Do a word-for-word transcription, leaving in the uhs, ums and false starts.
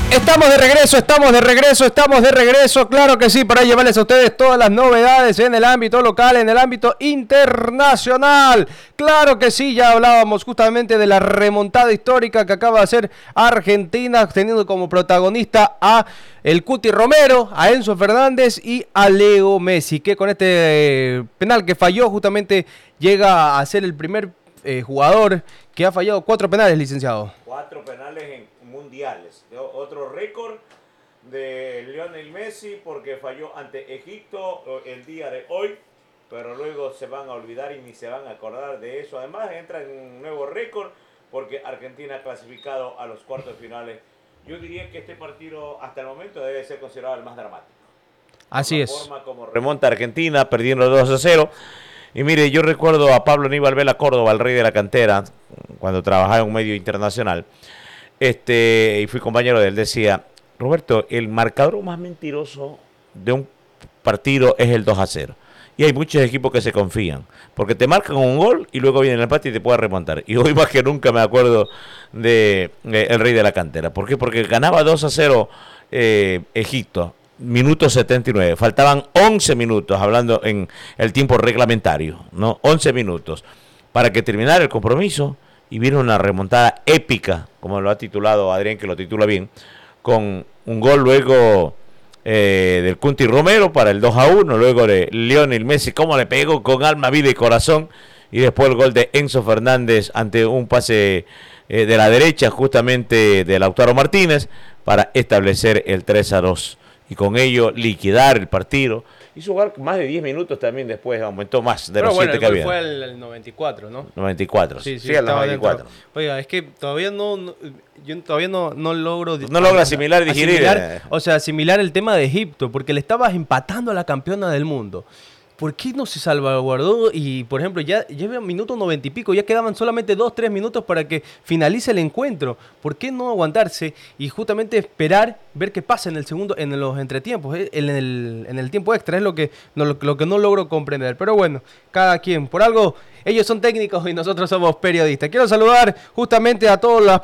Estamos de regreso, estamos de regreso, estamos de regreso, claro que sí, para llevarles a ustedes todas las novedades en el ámbito local, en el ámbito internacional. Claro que sí, ya hablábamos justamente de la remontada histórica que acaba de hacer Argentina, teniendo como protagonista a el Cuti Romero, a Enzo Fernández y a Leo Messi, que con este eh, penal que falló justamente llega a ser el primer eh, jugador que ha fallado cuatro penales, licenciado. Cuatro penales en mundiales. Otro récord de Lionel Messi porque falló ante Egipto el día de hoy, pero luego se van a olvidar y ni se van a acordar de eso. Además entra en un nuevo récord porque Argentina ha clasificado a los cuartos finales. Yo diría que este partido hasta el momento debe ser considerado el más dramático. Así es. La forma como remonta Argentina perdiendo dos a cero. Y mire, yo recuerdo a Pablo Aníbal Vela Córdoba, el rey de la cantera, cuando trabajaba en un medio internacional. Este, y fui compañero de él, decía, Roberto, el marcador más mentiroso de un partido es el dos a cero. Y hay muchos equipos que se confían, porque te marcan un gol y luego viene el empate y te puede remontar. Y hoy más que nunca me acuerdo de, de el rey de la cantera. ¿Por qué? Porque ganaba dos a cero eh, Egipto, minuto setenta y nueve. Faltaban once minutos, hablando en el tiempo reglamentario, ¿no? once minutos para que terminara el compromiso. Y viene una remontada épica, como lo ha titulado Adrián, que lo titula bien, con un gol luego eh, del Cuti Romero para el dos a uno, luego de Lionel Messi, cómo le pegó con alma, vida y corazón, y después el gol de Enzo Fernández ante un pase eh, de la derecha, justamente de Lautaro Martínez, para establecer el tres a dos, y con ello liquidar el partido. Hizo jugar más de diez minutos también después, aumentó más de Pero los bueno, siete que había. Fue el, el noventa y cuatro, ¿no? noventa y cuatro, sí, sí, sí, el noventa y cuatro. Dentro. Oiga, es que todavía no, no yo todavía no, no logro... No logra asimilar y digerir. Asimilar, o sea, asimilar el tema de Egipto, porque le estabas empatando a la campeona del mundo. ¿Por qué no se salvaguardó? Y, por ejemplo, ya lleva minuto noventa y pico, ya quedaban solamente dos, tres minutos para que finalice el encuentro. ¿Por qué no aguantarse y justamente esperar, ver qué pasa en el segundo, en los entretiempos, eh? en, el, en el tiempo extra? Es lo que, no, lo, lo que no logro comprender. Pero bueno, cada quien, por algo, ellos son técnicos y nosotros somos periodistas. Quiero saludar justamente a todas las